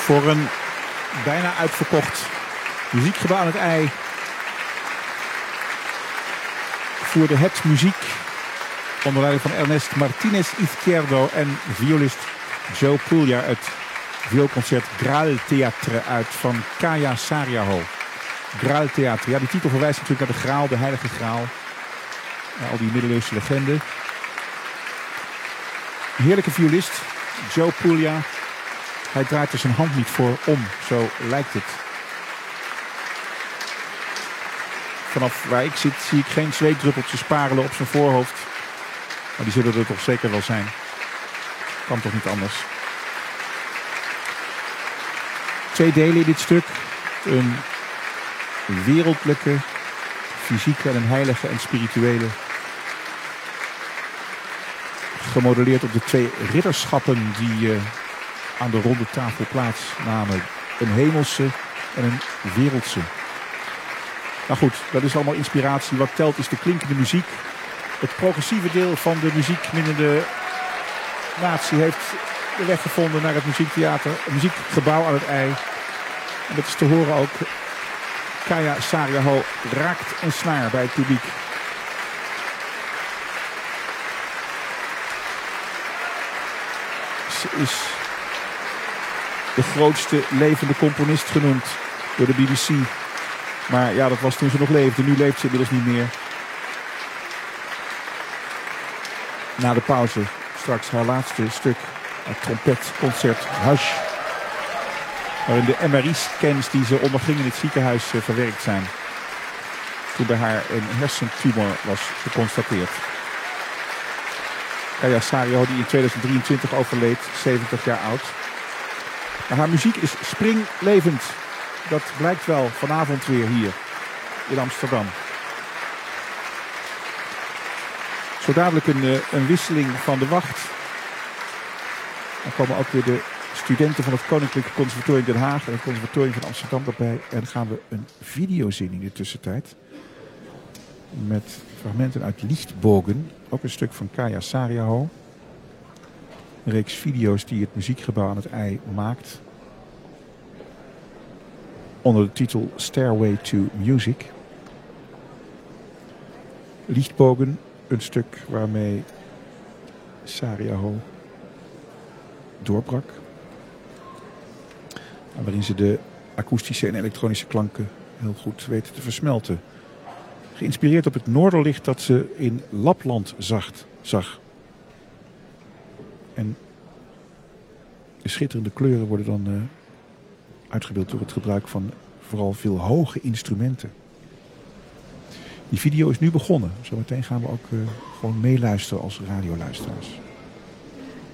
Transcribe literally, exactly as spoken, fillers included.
Voor een bijna uitverkocht muziekgebouw aan het IJ voerde het muziek onder leiding van Ernest Martinez Izquierdo en violist Joe Puglia het vioolconcert Graal Theatre uit van Kaya Saariaho. Graal Theatre, ja, die titel verwijst natuurlijk naar de Graal, de heilige Graal. Ja, al die middeleeuwse legenden. Heerlijke violist, Joe Puglia. Hij draait er zijn hand niet voor om, zo lijkt het. Vanaf waar ik zit zie ik geen zweetdruppeltjes parelen op zijn voorhoofd. Maar die zullen er toch zeker wel zijn. Kan toch niet anders. Twee delen in dit stuk. Een wereldlijke, fysieke en een heilige en spirituele. Gemodelleerd op de twee ridderschappen die uh, aan de ronde tafel plaatsnamen. Een hemelse en een wereldse. Nou goed, dat is allemaal inspiratie. Wat telt is de klinkende muziek. Het progressieve deel van de muziekminnende natie heeft de weg gevonden naar het muziektheater. Het muziekgebouw aan het IJ. En dat is te horen ook. Kaya Saariaho raakt een snaar bij het publiek. Ze is de grootste levende componist genoemd door de B B C. Maar ja, dat was toen ze nog leefde. Nu leeft ze inmiddels niet meer. Na de pauze straks haar laatste stuk. Het trompetconcert Hush. Waarin de M R I-scans die ze onderging in het ziekenhuis uh, verwerkt zijn. Toen bij haar een hersentumor was geconstateerd. Kaya Saariaho die in tweeduizend drieëntwintig overleed, zeventig jaar oud. Maar haar muziek is springlevend. Dat blijkt wel vanavond weer hier in Amsterdam. Zo dadelijk een, een wisseling van de wacht. Dan komen ook weer de studenten van het Koninklijke Conservatorium Den Haag en het Conservatorium van Amsterdam erbij. En dan gaan we een video zien in de tussentijd. Met fragmenten uit Lichtbogen. Ook een stuk van Kaya Saariaho. Een reeks video's die het muziekgebouw aan het IJ maakt. Onder de titel Stairway to Music. Lichtbogen, een stuk waarmee Saariaho doorbrak. Waarin ze de akoestische en elektronische klanken heel goed weten te versmelten. Geïnspireerd op het noorderlicht dat ze in Lapland zag. zag. En de schitterende kleuren worden dan uh, uitgebeeld door het gebruik van vooral veel hoge instrumenten. Die video is nu begonnen. Zometeen gaan we ook uh, gewoon meeluisteren als radioluisteraars.